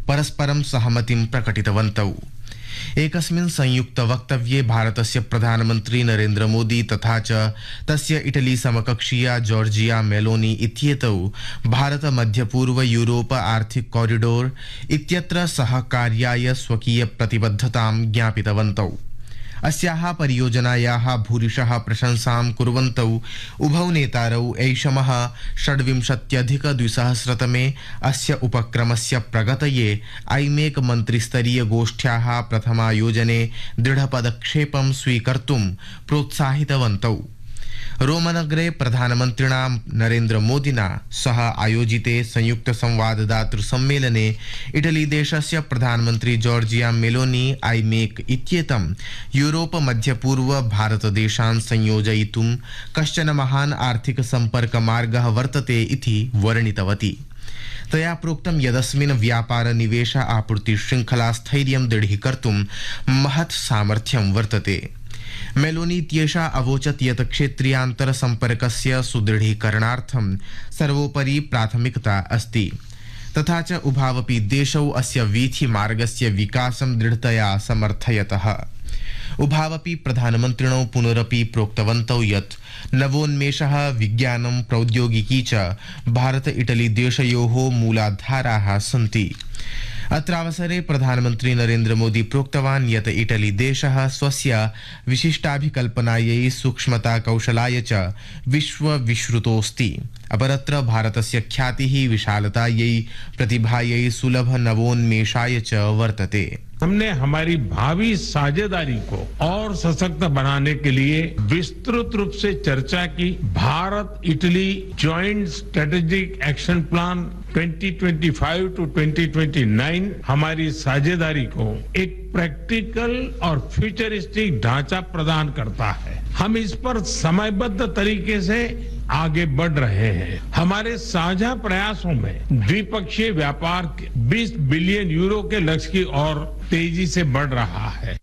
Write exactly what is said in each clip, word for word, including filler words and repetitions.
परस्परं सहमतिं प्रकटितवन्तौ। एकस्मिन् संयुक्त वक्तव्ये भारतस्य प्रधानमन्त्री नरेन्द्र मोदी तथा च तस्य इटली समकक्षीया जॉर्जिया मेलोनी इत्येतौ भारत मध्यपूर्व यूरोप आर्थिक कॉरिडोर इत्यत्र सहकार्याय स्वकीय प्रतिबद्धतां ज्ञापितवन्तौ। अस्याः परियोजनायाः भूरिशः प्रशंसां कुर्वन्तौ उभौ नेतारौ ऐषमः षड्विंशत्यधिकद्विसहस्रतमे अस्य उपक्रमस्य प्रगतये आईमेक मन्त्रिस्तरीय गोष्ठ्याः प्रथमायोजने दृढपदक्षेपं स्वीकर्तुं प्रोत्साहितवन्तौ। रोमनगरे प्रधानमन्त्रिणा नरेन्द्र मोदिना सह आयोजिते संयुक्त संवाददातृ सम्मेलने इटली देशस्य प्रधानमन्त्री जॉर्जिया मेलोनी आईमेक इत्येतं यूरोप मध्यपूर्व भारतदेशान् संयोजयितुं कश्चन महान् आर्थिक सम्पर्कमार्गः वर्तते इति वर्णितवती। तया प्रोक्तं यदस्मिन् व्यापार निवेश आपूर्ति शृङ्खला स्थैर्यं दृढीकर्तुं महत् सामर्थ्यं वर्तते। मेलोनी इत्येषा अवोचत् यत् क्षेत्रीयान्तर सम्पर्कस्य सुदृढीकरणार्थं सर्वोपरि प्राथमिकता अस्ति, तथा च उभावपि देशौ अस्य वीथिमार्गस्य विकासं दृढतया समर्थयतः। उभावपि प्रधानमन्त्रिणौ पुनरपि प्रोक्तवन्तौ यत् नवोन्मेषः विज्ञानं प्रौद्योगिकी च भारत इटली देशयोः मूलाधाराः सन्ति। अत्रावसरे प्रधानमन्त्री नरेन्द्र मोदी प्रोक्तवान् यत् इटली देशः स्वस्य विशिष्टाभिकल्पनायै सूक्ष्मता कौशलाय च विश्वविश्रुतोऽस्ति। अपरत्र भारतस्य ख्यातिः विशालतायै प्रतिभायै सुलभ नवोन्मेषाय च वर्तते। हमने हमारी भावी साझेदारी को और सशक्त बनाने के लिए विस्तृत रूप से चर्चा की। Bharat Italy joint strategic action plan twenty twenty five to twenty twenty nine हमारी साझेदारी को एक प्रैक्टिकल और फ्यूचरिस्टिक ढांचा प्रदान करता है। हम इस पर समयबद्ध तरीके से आगे बढ़ रहे हैं। हमारे साझा प्रयासों में द्विपक्षीय व्यापार बीस बिलियन यूरो के लक्ष्य की ओर तेजी से बढ़ रहा है।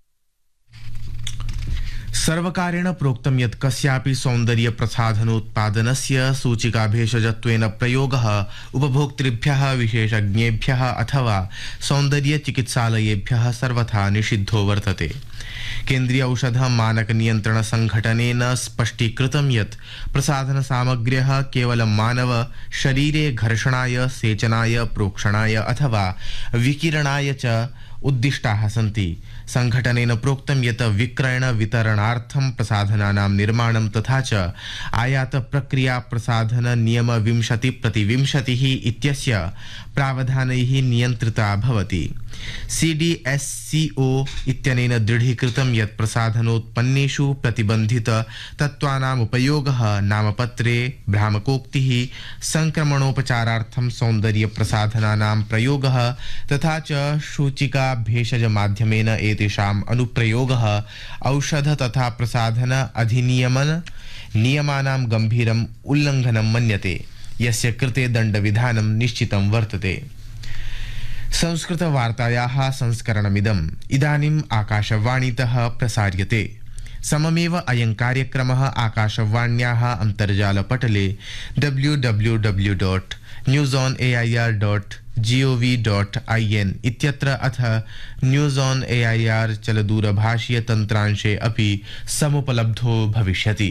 सर्वकारेण प्रोक्तं यत् कस्यापि सौन्दर्य प्रसाधनोत्पादनस्य सूचिका भेषजत्वेन प्रयोगः उपभोक्तृभ्यः विशेषज्ञेभ्यः अथवा सौन्दर्य चिकित्सालयेभ्यः सर्वथा निषिद्धो वर्तते। केन्द्रीय औषध मानक नियंत्रण संघटनेन स्पष्टीकृतं यत् प्रसाधन सामग्र्यः केवलं मानव शरीरे घर्षणाय, सेचनाय, प्रोक्षणाय अथवा विकिरणाय च उद्दिष्टाः सन्ति। संघटनेन प्रोक्तं यत् विक्रयण वितरणार्थं प्रसाधनानां निर्माणं तथा च आयात प्रक्रिया प्रसाधन नियम विंशति प्रति विंशतिः इत्यस्य प्रावधानैः नियन्त्रिता भवति। सीडीएससीओ इत्यनेन दृढीकृतं यत् प्रसाधनोत्पन्नेषु प्रतिबन्धित तत्त्वानाम् उपयोगः नामपत्रे भ्रामकोक्तिः, संक्रमणोपचारार्थं सौन्दर्य प्रसाधनानां प्रयोगः तथा च सूचिका भेषज माध्यमेन एतेषाम् अनुप्रयोगः औषध तथा प्रसाधन अधिनियमन नियमानां गंभीरम् उल्लंघनं मन्यते, यस्य कृते दण्डविधानं निश्चितं वर्तते। संस्कृत वार्तायाः संस्करणमिदम् इदानीम् आकाशवाणीतः प्रसार्यते। सममेव अयं कार्यक्रमः आकाशवाण्याः अन्तर्जालपटले W W W dot news on A I R dot gov dot I N इत्यत्र अथ news on A I R चलदूरभाषीय तन्त्रांशे अपि समुपलब्धो भविष्यति।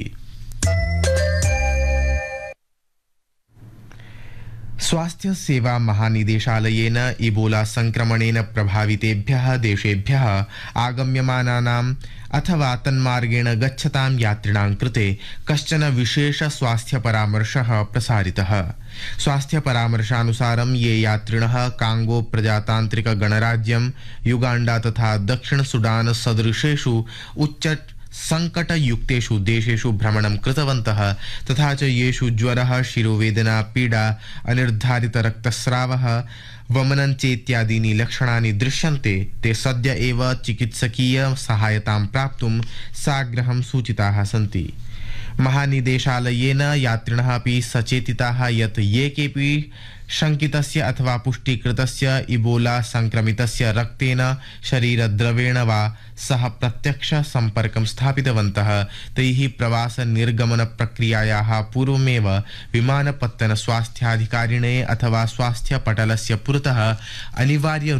स्वास्थ्य सेवा महानिदेशालयेन इबोला संक्रमणेन प्रभावितेभ्यः देशेभ्यः आगम्यमानानाम् अथवा तन्मार्गेण गच्छतां यात्रिणां कृते कश्चन विशेष स्वास्थ्य परामर्शः प्रसारितः। स्वास्थ्य परामर्शानुसारं ये यात्रिणः कांगो प्रजातांत्रिक गणराज्यं, युगांडा तथा दक्षिण सुडान सदृशेषु उच्च संकटयुक्तेषु देशेषु भ्रमणं कृतवन्तः तथा च येषु ज्वरः, शिरोवेदना, पीडा, अनिर्धारित रक्तस्रावः, वमनं चेत्यादीनि लक्षणानि दृश्यन्ते, ते सद्य एव चिकित्सकीय सहायतां प्राप्तुं साग्रहं सूचिताः सन्ति। महानिदेशालयेन यात्रिणः अपि सचेतिताः यत् ये केऽपि शंकितस्य अथवा पुष्टिकृतस्य इबोला संक्रमितस्य रक्तेन, शरीरद्रवेण वा सह प्रत्यक्ष संपर्कं स्थापितवन्तः तैः प्रवास निर्गमन प्रक्रियायाः पूर्वमेव विमानपत्तन स्वास्थ्याधिकारिणे अथवा स्वास्थ्य पटलस्य पुरतः अनिवार्य